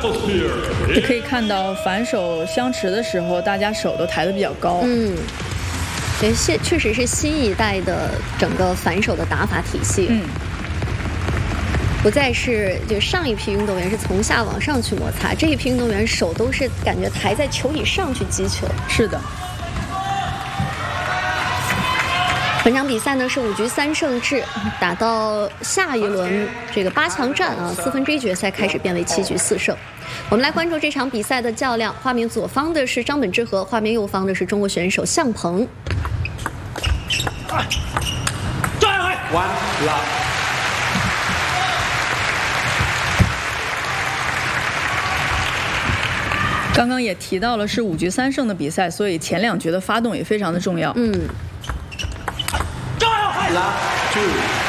也可以看到反手相持的时候，大家手都抬得比较高。 对，确实是新一代的整个反手的打法体系。不再是就上一批运动员是从下往上去摩擦，这一批运动员手都是感觉抬在球以上去击球。 是的。 本场比赛呢是5局3胜制，打到下一轮这个8强战啊，4分之一决赛开始变为7局4胜。我们来关注这场比赛的较量，画面左方的是张本智和，画面右方的是中国选手向鹏。 刚刚也提到了是5局3胜的比赛，所以前2局的发动也非常的重要。 Last two.